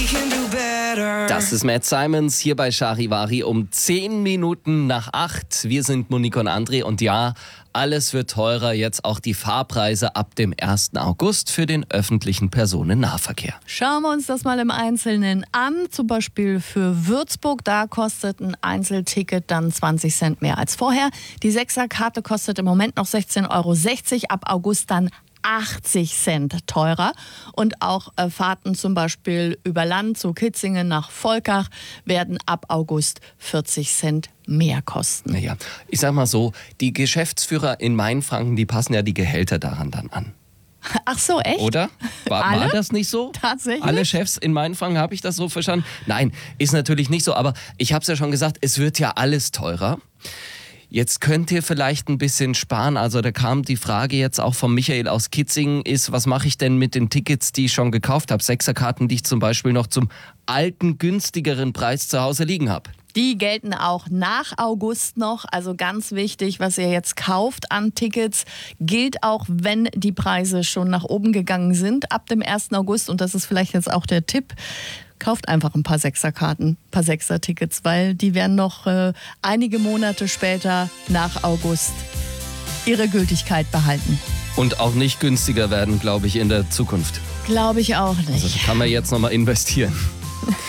Das ist Matt Simons hier bei Charivari um 10 Minuten nach 8. Wir sind Monique und André und ja, alles wird teurer, jetzt auch die Fahrpreise ab dem 1. August für den öffentlichen Personennahverkehr. Schauen wir uns das mal im Einzelnen an. Zum Beispiel für Würzburg, da kostet ein Einzelticket dann 20 Cent mehr als vorher. Die 6er-Karte kostet im Moment noch 16,60 €, ab August dann 80 Cent teurer. Und auch Fahrten zum Beispiel über Land zu Kitzingen nach Volkach werden ab August 40 Cent mehr kosten. Naja, ich sag mal so, die Geschäftsführer in Mainfranken, die passen ja die Gehälter daran dann an. Ach so, echt? Oder? War das nicht so? Tatsächlich? Alle Chefs in Mainfranken, habe ich das so verstanden? Nein, ist natürlich nicht so, aber ich habe es ja schon gesagt, es wird ja alles teurer. Jetzt könnt ihr vielleicht ein bisschen sparen. Also da kam die Frage jetzt auch von Michael aus Kitzingen ist, was mache ich denn mit den Tickets, die ich schon gekauft habe? 6er-Karten, die ich zum Beispiel noch zum alten, günstigeren Preis zu Hause liegen habe. Die gelten auch nach August noch. Also ganz wichtig, was ihr jetzt kauft an Tickets, gilt auch, wenn die Preise schon nach oben gegangen sind ab dem 1. August. Und das ist vielleicht jetzt auch der Tipp. Kauft einfach ein paar Sechserkarten, ein paar Sechser-Tickets, weil die werden noch einige Monate später nach August ihre Gültigkeit behalten. Und auch nicht günstiger werden, glaube ich, in der Zukunft. Glaube ich auch nicht. Also kann man jetzt nochmal investieren.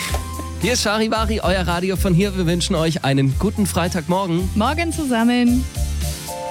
Hier ist Charivari, euer Radio von hier. Wir wünschen euch einen guten Freitagmorgen. Morgen zusammen.